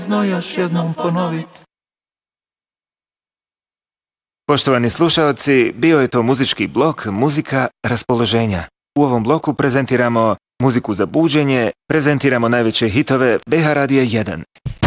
No još jednom ponovit. Poštovani slušaoci, bio je to muzički blok Muzika raspoloženja. U ovom bloku prezentiramo muziku za buđenje, prezentiramo najveće hitove BH Radija 1.